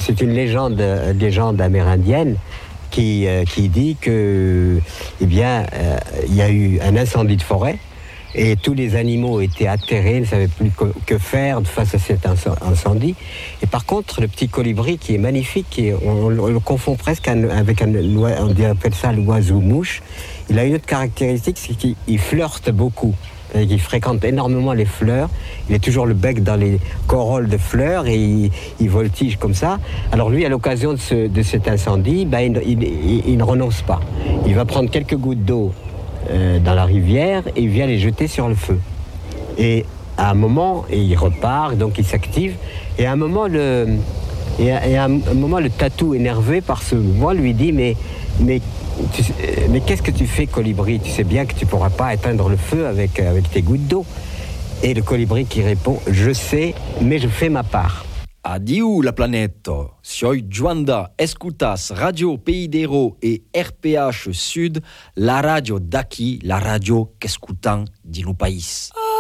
c'est une légende amérindienne qui dit que, il y a eu un incendie de forêt et tous les animaux étaient atterrés, ne savaient plus que faire face à cet incendie. Et par contre, le petit colibri qui est magnifique, on le confond presque avec on appelle ça l'oiseau-mouche, il a une autre caractéristique, c'est qu'il flirte beaucoup. Il fréquente énormément les fleurs, il est toujours le bec dans les corolles de fleurs et il voltige comme ça. Alors lui, à l'occasion de cet incendie, il ne renonce pas. Il va prendre quelques gouttes d'eau dans la rivière et il vient les jeter sur le feu. Et à un moment, il repart, donc il s'active, et à un moment, le tatou énervé par ce mouvement lui dit mais qu'est-ce que tu fais, colibri? Tu sais bien que tu ne pourras pas éteindre le feu avec tes gouttes d'eau. Et le colibri qui répond, je sais, mais je fais ma part. Adieu la planète. Sioi Juanda, escutas Radio Pays d'Héros et RPH Sud, la radio d'aquí, la radio qu'escutan di no país.